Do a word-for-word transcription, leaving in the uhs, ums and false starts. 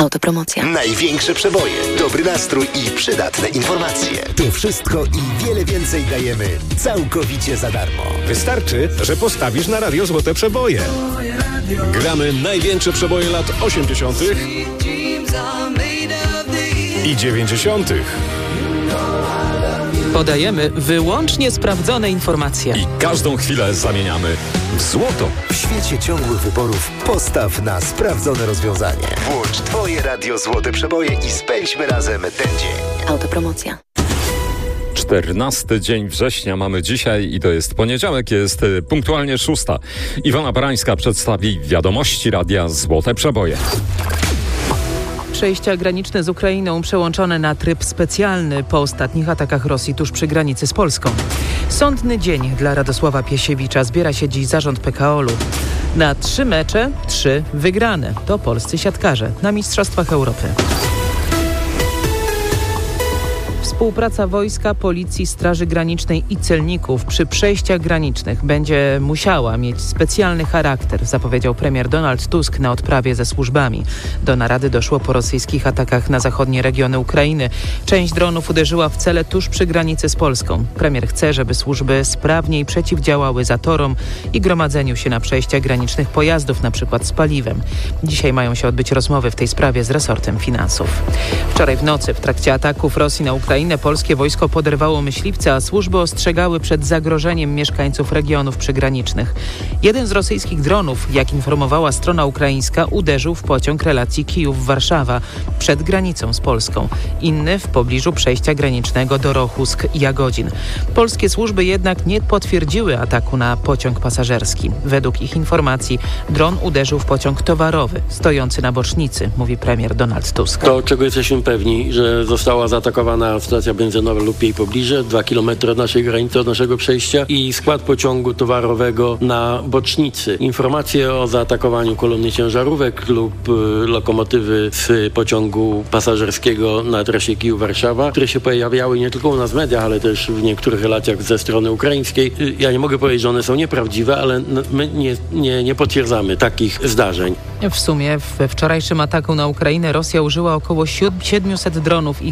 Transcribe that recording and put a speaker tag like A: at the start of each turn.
A: Autopromocja.
B: Największe przeboje, dobry nastrój i przydatne informacje. To wszystko i wiele więcej dajemy całkowicie za darmo.
C: Wystarczy, że postawisz na radio Złote Przeboje. Gramy największe przeboje lat osiemdziesiątych i dziewięćdziesiątych.
D: Podajemy wyłącznie sprawdzone informacje.
C: I każdą chwilę zamieniamy w złoto.
B: W świecie ciągłych wyborów postaw na sprawdzone rozwiązanie. Włącz Twoje radio Złote Przeboje i spędźmy razem ten dzień.
A: Autopromocja.
E: czternasty dzień września mamy dzisiaj i to jest poniedziałek, jest punktualnie szósta. Iwona Barańska przedstawi wiadomości radia Złote Przeboje.
D: Przejścia graniczne z Ukrainą przełączone na tryb specjalny po ostatnich atakach Rosji tuż przy granicy z Polską. Sądny dzień dla Radosława Piesiewicza. Zbiera się dziś zarząd P K O L u. Na trzy mecze, trzy wygrane. To polscy siatkarze na Mistrzostwach Europy. Współpraca wojska, policji, Straży Granicznej i celników przy przejściach granicznych będzie musiała mieć specjalny charakter, zapowiedział premier Donald Tusk na odprawie ze służbami. Do narady doszło po rosyjskich atakach na zachodnie regiony Ukrainy. Część dronów uderzyła w cele tuż przy granicy z Polską. Premier chce, żeby służby sprawniej przeciwdziałały zatorom i gromadzeniu się na przejściach granicznych pojazdów, np. z paliwem. Dzisiaj mają się odbyć rozmowy w tej sprawie z resortem finansów. Wczoraj w nocy w trakcie ataków Rosji na Ukrainę polskie wojsko poderwało myśliwce, a służby ostrzegały przed zagrożeniem mieszkańców regionów przygranicznych. Jeden z rosyjskich dronów, jak informowała strona ukraińska, uderzył w pociąg relacji Kijów-Warszawa przed granicą z Polską. Inny w pobliżu przejścia granicznego Dorochusk-Jagodzin. Polskie służby jednak nie potwierdziły ataku na pociąg pasażerski. Według ich informacji dron uderzył w pociąg towarowy stojący na bocznicy, mówi premier Donald Tusk.
F: To, czego jesteśmy pewni, że została zaatakowana stacja benzynowa lub jej pobliże, dwa kilometry od naszej granicy, od naszego przejścia i skład pociągu towarowego na bocznicy. Informacje o zaatakowaniu kolumny ciężarówek lub y, lokomotywy z pociągu pasażerskiego na trasie Kijów-Warszawa, które się pojawiały nie tylko u nas w mediach, ale też w niektórych relacjach ze strony ukraińskiej. Y, ja nie mogę powiedzieć, że one są nieprawdziwe, ale n- my nie, nie, nie potwierdzamy takich zdarzeń.
D: W sumie we wczorajszym ataku na Ukrainę Rosja użyła około siedmiuset dronów i